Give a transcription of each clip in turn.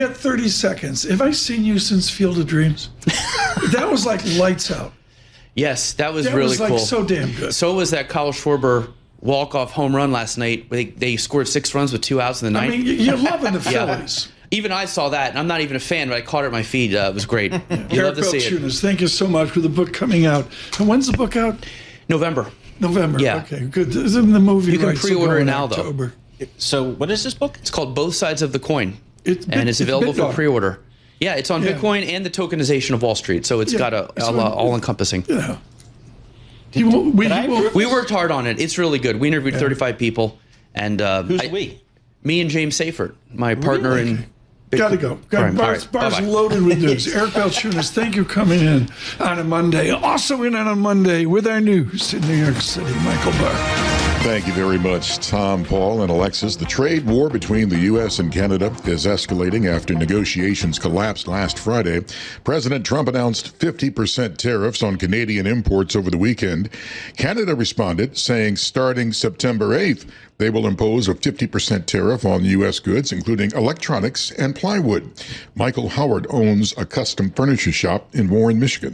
Get 30 seconds. Have I seen you since Field of Dreams? That was like lights out. Yes, that was That really was like cool. so damn good. So was that Kyle Schwarber walk-off home run last night. They scored 6 runs with 2 outs in the ninth. I mean, you're loving the Phillies. Even I saw that, and I'm not even a fan, but I caught it at my feed. It was great. You love Eric to see it. Balchunas, thank you so much for the book coming out. And when's the book out? November. Yeah. Okay, good. Isn't the movie You can rights will pre-order go it in now, though. October. So what is this book? It's called Both Sides of the Coin, it's available for Bitcoin. pre-order. Yeah, it's on Bitcoin and the tokenization of Wall Street, so it's got all-encompassing. Yeah. We worked hard on it. It's really good. We interviewed 35 people, and Who's we? Me and James Seyfert, my partner in. Gotta go. Bar's loaded with news. Eric Balchunas, thank you for coming in on a Monday. Also in on a Monday with our news in New York City, Michael Barr. Thank you very much, Tom, Paul, and Alexis. The trade war between the U.S. and Canada is escalating after negotiations collapsed last Friday. President Trump announced 50% tariffs on Canadian imports over the weekend. Canada responded, saying starting September 8th, they will impose a 50% tariff on U.S. goods, including electronics and plywood. Michael Howard owns a custom furniture shop in Warren, Michigan.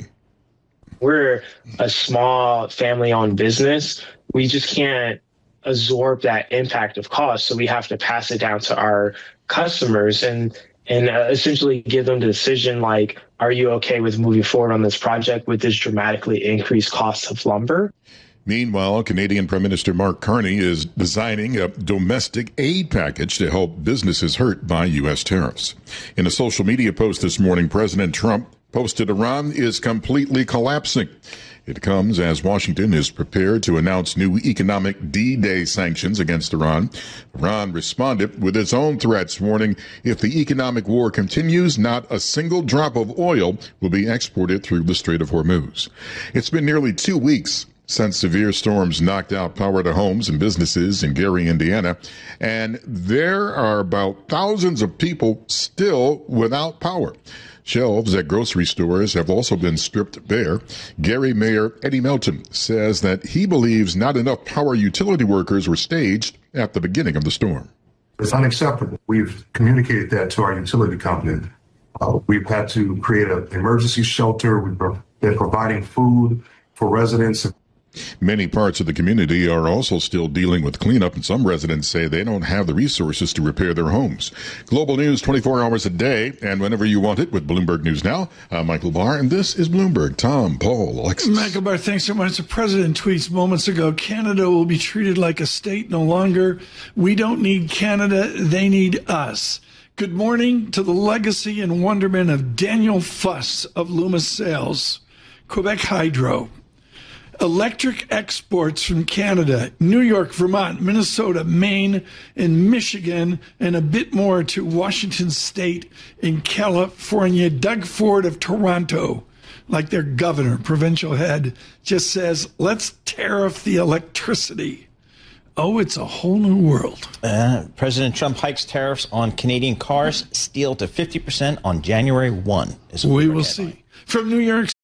We're a small family-owned business. We just can't absorb that impact of cost, so we have to pass it down to our customers and essentially give them the decision, like, are you okay with moving forward on this project with this dramatically increased cost of lumber? Meanwhile, Canadian Prime Minister Mark Carney is designing a domestic aid package to help businesses hurt by U.S. tariffs. In a social media post this morning, President Trump posted Iran is completely collapsing. It comes as Washington is prepared to announce new economic D-Day sanctions against Iran. Iran responded with its own threats, warning if the economic war continues, not a single drop of oil will be exported through the Strait of Hormuz. It's been nearly 2 weeks since severe storms knocked out power to homes and businesses in Gary, Indiana, and there are about thousands of people still without power. Shelves at grocery stores have also been stripped bare. Gary Mayor Eddie Melton says that he believes not enough power utility workers were staged at the beginning of the storm. It's unacceptable. We've communicated that to our utility company. We've had to create an emergency shelter. We've been providing food for residents. Many parts of the community are also still dealing with cleanup, and some residents say they don't have the resources to repair their homes. Global news 24 hours a day and whenever you want it with Bloomberg News Now. I'm Michael Barr, and this is Bloomberg. Tom, Paul, Alexis. Michael Barr, thanks so much. The president tweets moments ago, Canada will be treated like a state no longer. We don't need Canada. They need us. Good morning to the legacy and wonderment of Daniel Fuss of Loomis Sales, Quebec Hydro. Electric exports from Canada, New York, Vermont, Minnesota, Maine, and Michigan, and a bit more to Washington State and California. Doug Ford of Toronto, like their governor, provincial head, just says, let's tariff the electricity. Oh, it's a whole new world. President Trump hikes tariffs on Canadian cars, steel to 50% on January 1. We will see. From New York